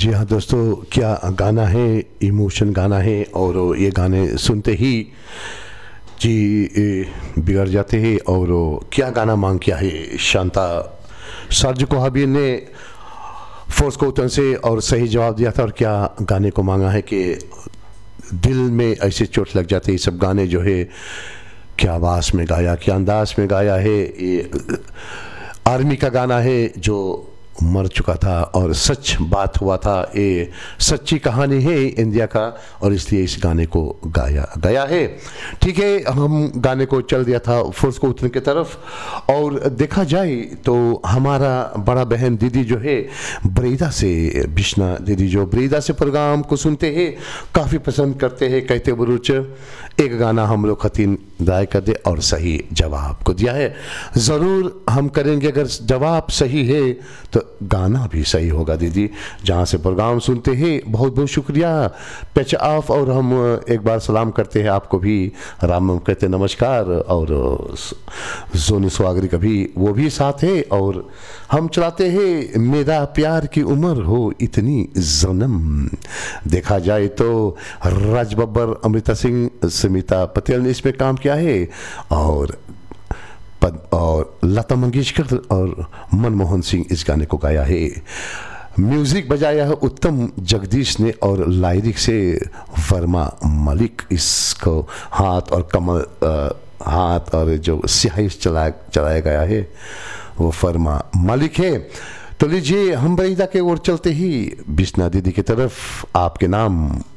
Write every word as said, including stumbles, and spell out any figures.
जी हाँ दोस्तों, क्या गाना है, इमोशन गाना है। और ये गाने सुनते ही जी ए, बिगड़ जाते हैं। और क्या गाना मांग किया है शांता सार्ज को हबी ने फोर्स को उतन से और सही जवाब दिया था। और क्या गाने को मांगा है कि दिल में ऐसे चोट लग जाते हैं। सब गाने जो है क्या आवाज़ में गाया, क्या अंदाज में गाया है। ये आर्मी का गाना है जो मर चुका था और सच बात हुआ था। ये सच्ची कहानी है इंडिया का और इसलिए इस गाने को गाया गया है। ठीक है, हम गाने को चल दिया था फोर्स को उतरने की तरफ। और देखा जाए तो हमारा बड़ा बहन दीदी जो है बरीदा से, बिश्ना दीदी जो बरीदा से प्रोग्राम को सुनते हैं, काफ़ी पसंद करते हैं। कहते बरूच एक गाना हम लोग खतीन दाय कर दे और सही जवाब को दिया है। ज़रूर हम करेंगे, अगर जवाब सही है तो गाना भी सही होगा। दीदी जहाँ से प्रोग्राम सुनते हैं बहुत बहुत शुक्रिया, पैच ऑफ। और हम एक बार सलाम करते हैं आपको भी, राम कहते नमस्कार। और सोनू स्वागरी का भी वो भी साथ है। और हम चलाते हैं मेरा प्यार की उम्र हो इतनी जन्म। देखा जाए तो राज बब्बर, अमृता सिंह, स्मिता पटेल ने इसमें काम किया है। और पद और लता मंगेशकर और मनमोहन सिंह इस गाने को गाया है। म्यूजिक बजाया है उत्तम जगदीश ने और लाइरिक से वर्मा मलिक। इसको हाथ और कमल आ, हाथ और जो स्याही चला चलाया गया है वो वर्मा मलिक है। तो लीजिए हम बरीदा के ओर चलते ही बिश्ना दीदी की तरफ आपके नाम